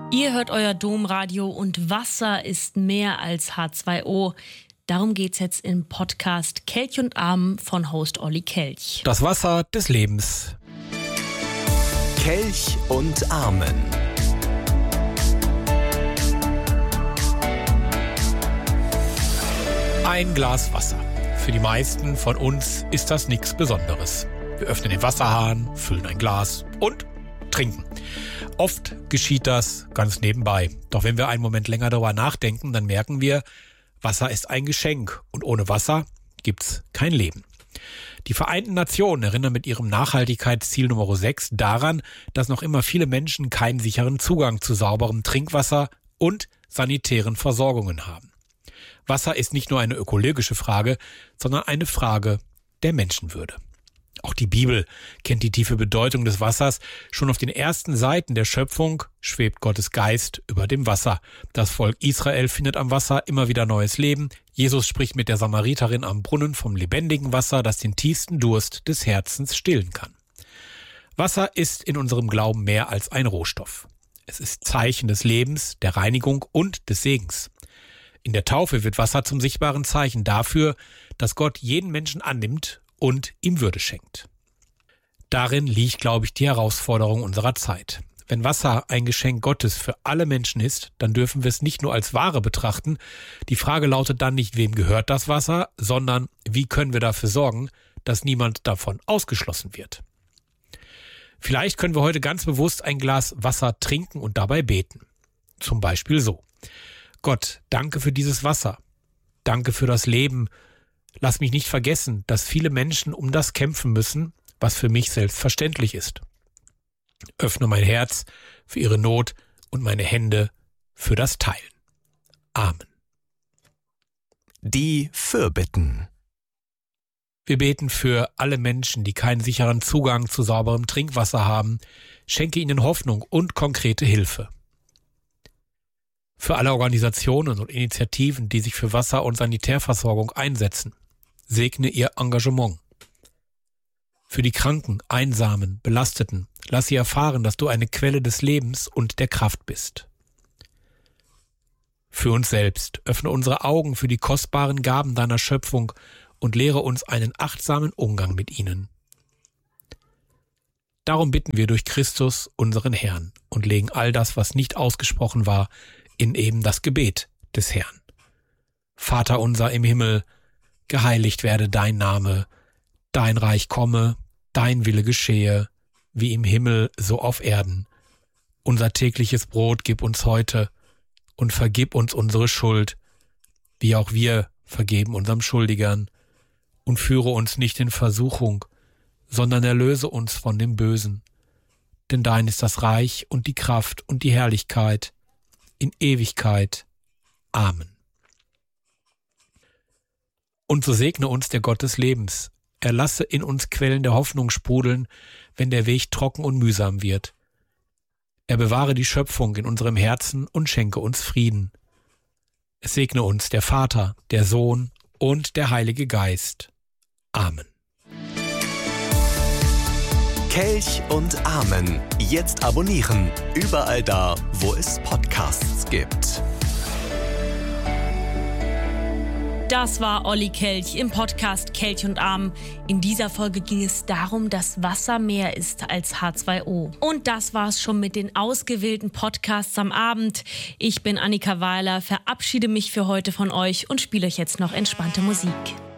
Ihr hört euer Domradio und Wasser ist mehr als H2O. Darum geht's jetzt im Podcast Kelch und Armen von Host Olli Kelch. Das Wasser des Lebens. Kelch und Armen. Ein Glas Wasser. Für die meisten von uns ist das nichts Besonderes. Wir öffnen den Wasserhahn, füllen ein Glas und trinken. Oft geschieht das ganz nebenbei. Doch wenn wir einen Moment länger darüber nachdenken, dann merken wir, Wasser ist ein Geschenk und ohne Wasser gibt's kein Leben. Die Vereinten Nationen erinnern mit ihrem Nachhaltigkeitsziel Nummer 6 daran, dass noch immer viele Menschen keinen sicheren Zugang zu sauberem Trinkwasser und sanitären Versorgungen haben. Wasser ist nicht nur eine ökologische Frage, sondern eine Frage der Menschenwürde. Auch die Bibel kennt die tiefe Bedeutung des Wassers. Schon auf den ersten Seiten der Schöpfung schwebt Gottes Geist über dem Wasser. Das Volk Israel findet am Wasser immer wieder neues Leben. Jesus spricht mit der Samariterin am Brunnen vom lebendigen Wasser, das den tiefsten Durst des Herzens stillen kann. Wasser ist in unserem Glauben mehr als ein Rohstoff. Es ist Zeichen des Lebens, der Reinigung und des Segens. In der Taufe wird Wasser zum sichtbaren Zeichen dafür, dass Gott jeden Menschen annimmt und ihm Würde schenkt. Darin liegt, glaube ich, die Herausforderung unserer Zeit. Wenn Wasser ein Geschenk Gottes für alle Menschen ist, dann dürfen wir es nicht nur als Ware betrachten. Die Frage lautet dann nicht, wem gehört das Wasser, sondern wie können wir dafür sorgen, dass niemand davon ausgeschlossen wird. Vielleicht können wir heute ganz bewusst ein Glas Wasser trinken und dabei beten. Zum Beispiel so: Gott, danke für dieses Wasser. Danke für das Leben. Lass mich nicht vergessen, dass viele Menschen um das kämpfen müssen, was für mich selbstverständlich ist. Öffne mein Herz für ihre Not und meine Hände für das Teilen. Amen. Die Fürbitten. Wir beten für alle Menschen, die keinen sicheren Zugang zu sauberem Trinkwasser haben. Schenke ihnen Hoffnung und konkrete Hilfe. Für alle Organisationen und Initiativen, die sich für Wasser- und Sanitärversorgung einsetzen. Segne ihr Engagement. Für die Kranken, Einsamen, Belasteten, lass sie erfahren, dass du eine Quelle des Lebens und der Kraft bist. Für uns selbst, öffne unsere Augen für die kostbaren Gaben deiner Schöpfung und lehre uns einen achtsamen Umgang mit ihnen. Darum bitten wir durch Christus, unseren Herrn, und legen all das, was nicht ausgesprochen war, in eben das Gebet des Herrn. Vater unser im Himmel, geheiligt werde dein Name, dein Reich komme, dein Wille geschehe, wie im Himmel so auf Erden. Unser tägliches Brot gib uns heute und vergib uns unsere Schuld, wie auch wir vergeben unserem Schuldigern. Und führe uns nicht in Versuchung, sondern erlöse uns von dem Bösen. Denn dein ist das Reich und die Kraft und die Herrlichkeit in Ewigkeit. Amen. Und so segne uns der Gott des Lebens. Er lasse in uns Quellen der Hoffnung sprudeln, wenn der Weg trocken und mühsam wird. Er bewahre die Schöpfung in unserem Herzen und schenke uns Frieden. Es segne uns der Vater, der Sohn und der Heilige Geist. Amen. Kelch und Armen. Jetzt abonnieren. Überall da, wo es Podcasts gibt. Das war Olli Kelch im Podcast Kelch und Armen. In dieser Folge ging es darum, dass Wasser mehr ist als H2O. Und das war's schon mit den ausgewählten Podcasts am Abend. Ich bin Annika Weiler, verabschiede mich für heute von euch und spiele euch jetzt noch entspannte Musik.